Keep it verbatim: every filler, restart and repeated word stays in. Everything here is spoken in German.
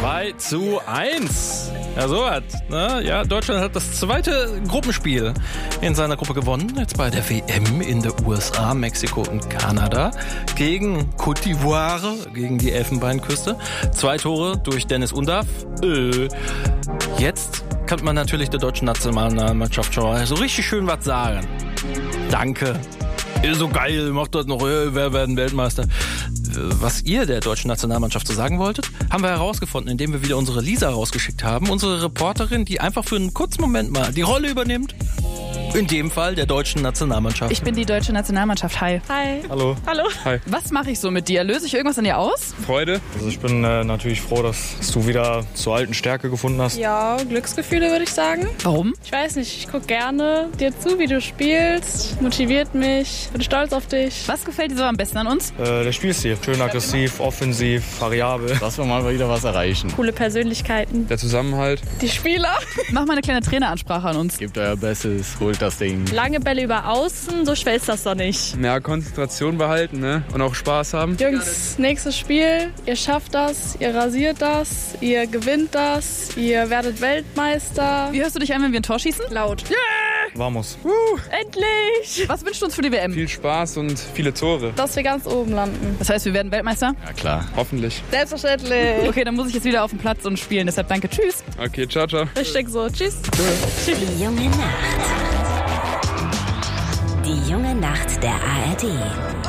zwei zu eins. Ja, so was. Ne? Ja, Deutschland hat das zweite Gruppenspiel in seiner Gruppe gewonnen. Jetzt bei der W M in der U S A, Mexiko und Kanada. Gegen Côte d'Ivoire, gegen die Elfenbeinküste. Zwei Tore durch Dennis Undav. Äh, jetzt kann man natürlich der deutschen Nationalmannschaft schon so richtig schön was sagen. Danke. Ist so geil, macht dort noch, äh, wer werden Weltmeister. Was ihr der deutschen Nationalmannschaft so sagen wolltet, haben wir herausgefunden, indem wir wieder unsere Lisa rausgeschickt haben. Unsere Reporterin, die einfach für einen kurzen Moment mal die Rolle übernimmt. In dem Fall der deutschen Nationalmannschaft. Ich bin die deutsche Nationalmannschaft. Hi. Hi. Hallo. Hallo. Hi. Was mache ich so mit dir? Löse ich irgendwas an dir aus? Freude. Also ich bin äh, natürlich froh, dass, dass du wieder zur alten Stärke gefunden hast. Ja, Glücksgefühle würde ich sagen. Warum? Ich weiß nicht, ich gucke gerne dir zu, wie du spielst. Motiviert mich. Bin stolz auf dich. Was gefällt dir so am besten an uns? Äh, der Spielstil. Schön aggressiv, offensiv, variabel. Dass wir mal wieder was erreichen. Coole Persönlichkeiten. Der Zusammenhalt. Die Spieler. Mach mal eine kleine Traineransprache an uns. Gebt euer Bestes, holt das Ding. Lange Bälle über außen, so schwer ist das doch nicht. Mehr Konzentration behalten, ne? Und auch Spaß haben. Jungs, nächstes Spiel. Ihr schafft das, ihr rasiert das, ihr gewinnt das, ihr werdet Weltmeister. Wie hörst du dich an, wenn wir ein Tor schießen? Laut. Vamos. Uh, endlich! Was wünschst du uns für die W M? Viel Spaß und viele Tore. Dass wir ganz oben landen. Das heißt, wir werden Weltmeister? Ja klar. Hoffentlich. Selbstverständlich. Okay, dann muss ich jetzt wieder auf den Platz und spielen. Deshalb danke. Tschüss. Okay, ciao, ciao. Richtig so. Tschüss. Die junge Nacht. Die junge Nacht der A R D.